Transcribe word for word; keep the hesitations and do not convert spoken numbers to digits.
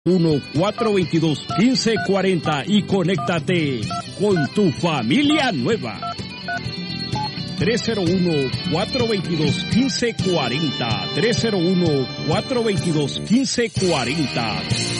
uno cuatro dos dos, uno cinco cuatro cero y conéctate con tu familia nueva. tres cero uno, cuatro dos dos, uno cinco cuatro cero, tres cero uno, cuatro dos dos, uno cinco cuatro cero.